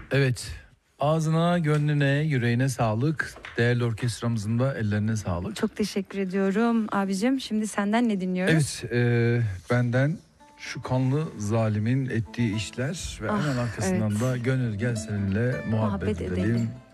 Evet. Ağzına, gönlüne, yüreğine sağlık. Değerli orkestramızın da ellerine sağlık. Çok teşekkür ediyorum abicim. Şimdi senden ne dinliyoruz? Evet, benden şu kanlı zalimin ettiği işler ve hemen arkasından evet. da gönül gel seninle muhabbet edelim.